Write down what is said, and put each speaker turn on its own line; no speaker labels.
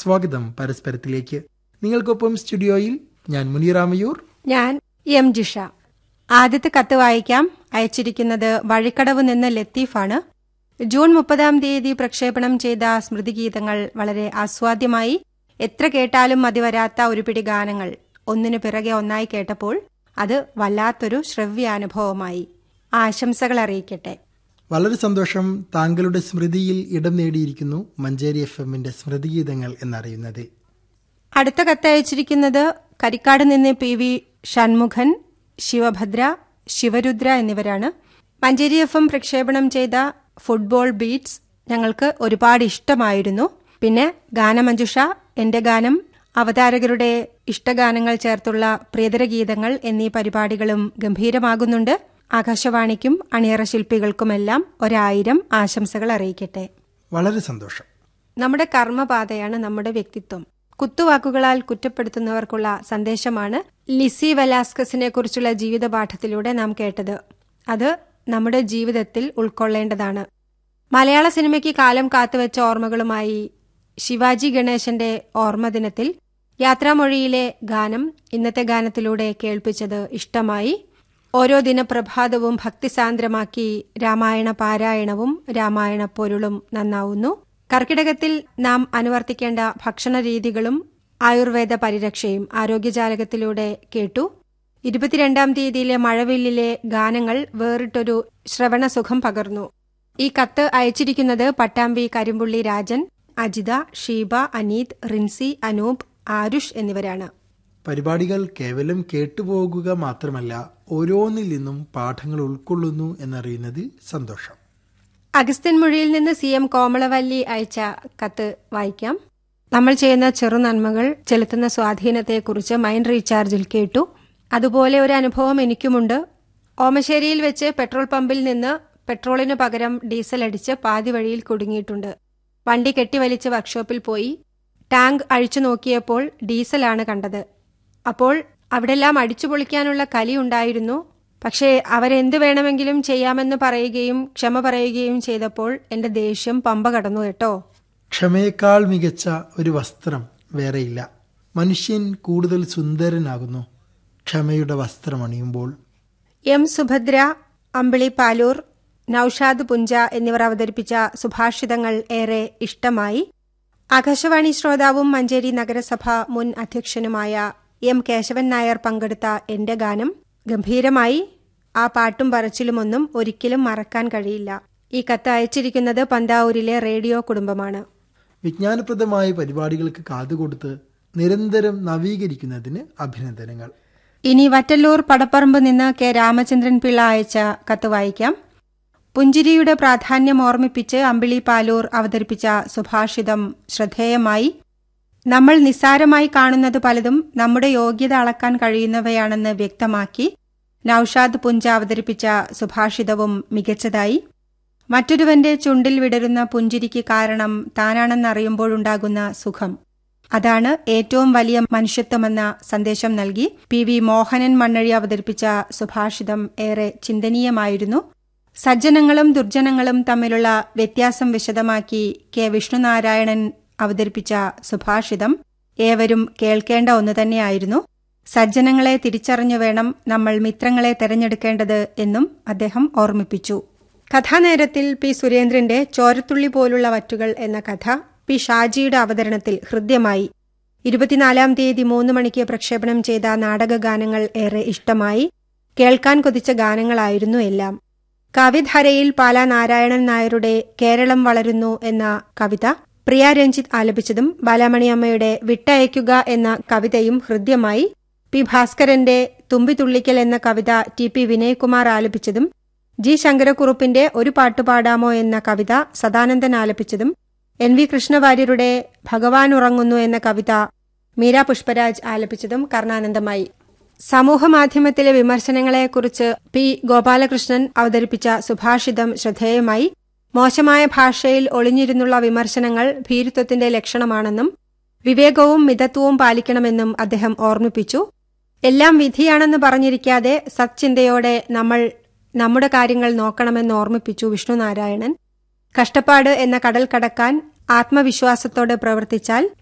സ്വാഗതം പരസ്പരത്തിലേക്ക്. നിങ്ങൾക്കൊപ്പം സ്റ്റുഡിയോയിൽ ഞാൻ മുനീറാമയൂർ,
ഞാൻ എം ജിഷ. ആദ്യത്തെ കത്ത് വായിക്കാം. അയച്ചിരിക്കുന്നത് വഴിക്കടവ് നിന്ന് ലത്തീഫാണ്. ജൂൺ 30 പ്രക്ഷേപണം ചെയ്ത സ്മൃതിഗീതങ്ങൾ വളരെ ആസ്വാദ്യമായി. എത്ര കേട്ടാലും മതിവരാത്ത ഒരു പിടി ഗാനങ്ങൾ ഒന്നിനു പിറകെ ഒന്നായി കേട്ടപ്പോൾ അത് വല്ലാത്തൊരു ശ്രവ്യാനുഭവമായി. ആശംസകൾ അറിയിക്കട്ടെ.
വളരെ സന്തോഷം. താങ്കളുടെ സ്മൃതിയിൽ ഇടം നേടിയിരിക്കുന്നു മഞ്ചേരി FM-ന്റെ സ്മൃതിഗീതങ്ങൾ എന്നറിയുന്നതിൽ.
അടുത്ത കത്തയച്ചിരിക്കുന്നത് കരിക്കാട് നിന്ന് PV ഷൺമുഖൻ, ശിവഭദ്ര, ശിവരുദ്ര എന്നിവരാണ്. മഞ്ചേരി FM പ്രക്ഷേപണം ചെയ്ത ഫുട്ബോൾ ബീറ്റ്സ് ഞങ്ങൾക്ക് ഒരുപാട് ഇഷ്ടമായിരുന്നു. പിന്നെ ഗാനമഞ്ജുഷ, എന്റെ ഗാനം, അവതാരകരുടെ ഇഷ്ടഗാനങ്ങൾ ചേർത്തുള്ള പ്രിയതര ഗീതങ്ങൾ എന്നീ പരിപാടികളും ഗംഭീരമാകുന്നുണ്ട്. ആകാശവാണിക്കും അണിയറ ശില്പികൾക്കുമെല്ലാം 1000 ആശംസകൾ അറിയിക്കട്ടെ.
വളരെ സന്തോഷം.
നമ്മുടെ കർമ്മപാതയാണ് നമ്മുടെ വ്യക്തിത്വം. കുത്തുവാക്കുകളാൽ കുറ്റപ്പെടുത്തുന്നവർക്കുള്ള സന്ദേശമാണ് ലിസി വെലാസ്കസിനെ കുറിച്ചുള്ള ജീവിതപാഠത്തിലൂടെ നാം കേട്ടത്. അത് നമ്മുടെ ജീവിതത്തിൽ ഉൾക്കൊള്ളേണ്ടതാണ്. മലയാള സിനിമയ്ക്ക് കാലം കാത്തുവെച്ച ഓർമ്മകളുമായി ശിവാജി ഗണേശന്റെ ഓർമ്മദിനത്തിൽ യാത്രാമൊഴിയിലെ ഗാനം ഇന്നത്തെ ഗാനത്തിലൂടെ കേൾപ്പിച്ചത് ഇഷ്ടമായി. ഓരോ ദിനപ്രഭാതവും ഭക്തിസാന്ദ്രമാക്കി രാമായണ പാരായണവും രാമായണ പൊരുളും നന്നാവുന്നു. കർക്കിടകത്തിൽ നാം അനുവർത്തിക്കേണ്ട ഭക്ഷണ രീതികളും ആയുർവേദ പരിരക്ഷയും ആരോഗ്യജാലകത്തിലൂടെ കേട്ടു. 22 മഴവില്ലിലെ ഗാനങ്ങൾ വേറിട്ടൊരു ശ്രവണസുഖം പകർന്നു. ഈ കത്ത് അയച്ചിരിക്കുന്നത് പട്ടാമ്പി കരിമ്പുള്ളി രാജൻ, അജിത, ഷീബ, അനീത്, റിൻസി, അനൂപ്, ആരുഷ് എന്നിവരാണ്.
പരിപാടികൾ കേവലം കേട്ടുപോകുക മാത്രമല്ല, ഓരോന്നിൽ നിന്നും പാഠങ്ങൾ ഉൾക്കൊള്ളുന്നു എന്നറിയുന്നതിൽ സന്തോഷം.
അഗസ്ത്യൻ മൊഴിയിൽ നിന്ന് CM കോമളവല്ലി അയച്ച കത്ത് വായിക്കാം. നമ്മൾ ചെയ്യുന്ന ചെറുനന്മകൾ ചെലുത്തുന്ന സ്വാധീനത്തെക്കുറിച്ച് മൈൻഡ് റീചാർജിൽ കേട്ടു. അതുപോലെ ഒരു അനുഭവം എനിക്കുമുണ്ട്. ഓമശ്ശേരിയിൽ വെച്ച് പെട്രോൾ പമ്പിൽ നിന്ന് പെട്രോളിനു പകരം ഡീസൽ അടിച്ച് പാതി വഴിയിൽ കുടുങ്ങിയിട്ടുണ്ട്. വണ്ടി കെട്ടിവലിച്ച് വർക്ക്ഷോപ്പിൽ പോയി ടാങ്ക് അഴിച്ചു നോക്കിയപ്പോൾ ഡീസലാണ് കണ്ടത്. അപ്പോൾ അവിടെല്ലാം അടിച്ചു പൊളിക്കാനുള്ള കലിയുണ്ടായിരുന്നു. പക്ഷേ അവരെന്തു വേണമെങ്കിലും ചെയ്യാമെന്ന് പറയുകയും ക്ഷമ പറയുകയും ചെയ്തപ്പോൾ എന്റെ ദേഷ്യം പമ്പ കടന്നു കേട്ടോ.
ക്ഷമയേക്കാൾ മികച്ച ഒരു വസ്ത്രം വേറെയില്ല. മനുഷ്യൻ കൂടുതൽ സുന്ദരനാകുന്നു ക്ഷമയുടെ വസ്ത്രമണിയുമ്പോൾ.
എം സുഭദ്ര, അമ്പിളി പാലൂർ, നൌഷാദ് പുഞ്ച എന്നിവർ അവതരിപ്പിച്ച സുഭാഷിതങ്ങൾ ഏറെ ഇഷ്ടമായി. ആകാശവാണി ശ്രോതാവും മഞ്ചേരി നഗരസഭ മുൻ അധ്യക്ഷനുമായ എം കേശവൻ നായർ പങ്കെടുത്ത എന്റെ ഗാനം ഗംഭീരമായി. ആ പാട്ടും പറച്ചിലുമൊന്നും ഒരിക്കലും മറക്കാൻ കഴിയില്ല. ഈ കത്ത് അയച്ചിരിക്കുന്നത് പന്താവൂരിലെ റേഡിയോ കുടുംബമാണ്.
വിജ്ഞാനപ്രദമായ പരിപാടികൾക്ക് കാതുകൊടുത്ത് നിരന്തരം നവീകരിക്കുന്നതിന് അഭിനന്ദനങ്ങൾ.
ഇനി വറ്റല്ലൂർ പടപ്പറമ്പ് നിന്ന് കെ രാമചന്ദ്രൻ പിള്ള അയച്ച കത്ത് വായിക്കാം. പുഞ്ചിരിയുടെ പ്രാധാന്യം ഓർമ്മിപ്പിച്ച് അമ്പിളി പാലൂർ അവതരിപ്പിച്ച സുഭാഷിതം ശ്രദ്ധേയമായി. നമ്മൾ നിസ്സാരമായി കാണുന്നത് പലതും നമ്മുടെ യോഗ്യത അളക്കാൻ കഴിയുന്നവയാണെന്ന് വ്യക്തമാക്കി. നൌഷാദ് പുഞ്ച അവതരിപ്പിച്ച സുഭാഷിതവും മികച്ചതായി. മറ്റൊരുവന്റെ ചുണ്ടിൽ വിടരുന്ന പുഞ്ചിരിക്ക് കാരണം താനാണെന്നറിയുമ്പോഴുണ്ടാകുന്ന സുഖം, അതാണ് ഏറ്റവും വലിയ മനുഷ്യത്വമെന്ന സന്ദേശം നൽകി. PV മോഹനൻ മണ്ണഴി അവതരിപ്പിച്ച സുഭാഷിതം ഏറെ ചിന്തനീയമായിരുന്നു. സജ്ജനങ്ങളും ദുർജനങ്ങളും തമ്മിലുള്ള വ്യത്യാസം വിശദമാക്കി കെ വിഷ്ണുനാരായണൻ അവതരിപ്പിച്ച സുഭാഷിതം ഏവരും കേൾക്കേണ്ട ഒന്ന് തന്നെയായിരുന്നു. സജ്ജനങ്ങളെ തിരിച്ചറിഞ്ഞു വേണം നമ്മൾ മിത്രങ്ങളെ തെരഞ്ഞെടുക്കേണ്ടത് എന്നും അദ്ദേഹം ഓർമ്മിപ്പിച്ചു. കഥാനേരത്തിൽ P സുരേന്ദ്രന്റെ ചോരത്തുള്ളി പോലുള്ള വറ്റുകൾ എന്ന കഥ P ഷാജിയുടെ അവതരണത്തിൽ ഹൃദ്യമായി. 24 3 മണിക്ക് പ്രക്ഷേപണം ചെയ്ത നാടകഗാനങ്ങൾ ഏറെ ഇഷ്ടമായി. കേൾക്കാൻ കൊതിച്ച ഗാനങ്ങളായിരുന്നു എല്ലാം. കവിധാരയിൽ പാലാ നാരായണൻ നായരുടെ കേരളം വളരുന്നു എന്ന കവിത പ്രിയ രഞ്ജിത്ത് ആലപിച്ചതും ബാലാമണിയമ്മയുടെ വിട്ടയക്കുക എന്ന കവിതയും ഹൃദ്യമായി. P ഭാസ്കരന്റെ തുമ്പിതുള്ളിക്കൽ എന്ന കവിത TP വിനയകുമാർ ആലപിച്ചതും G ശങ്കരക്കുറുപ്പിന്റെ ഒരു പാട്ടുപാടാമോ എന്ന കവിത സദാനന്ദൻ ആലപിച്ചതും NV കൃഷ്ണവാര്യരുടെ ഭഗവാൻ ഉറങ്ങുന്നു എന്ന കവിത മീര പുഷ്പരാജ് ആലപിച്ചതും കർണാനന്ദമായി. സമൂഹമാധ്യമത്തിലെ വിമർശനങ്ങളെക്കുറിച്ച് P ഗോപാലകൃഷ്ണൻ അവതരിപ്പിച്ച സുഭാഷിതം ശ്രദ്ധേയമായി. മോശമായ ഭാഷയിൽ ഒളിഞ്ഞിരുന്നുള്ള വിമർശനങ്ങൾ ഭീരുത്വത്തിന്റെ ലക്ഷണമാണെന്നും വിവേകവും മിതത്വവും പാലിക്കണമെന്നും അദ്ദേഹം ഓർമ്മിപ്പിച്ചു. എല്ലാം വിധിയാണെന്ന് പറഞ്ഞിരിക്കാതെ സത്ചിന്തയോടെ നമ്മൾ നമ്മുടെ കാര്യങ്ങൾ നോക്കണമെന്ന് ഓർമ്മിപ്പിച്ചു വിഷ്ണുനാരായണൻ. കഷ്ടപ്പാട് എന്ന കടൽ കടക്കാൻ ആത്മവിശ്വാസത്തോടെ പ്രവർത്തിച്ചാൽ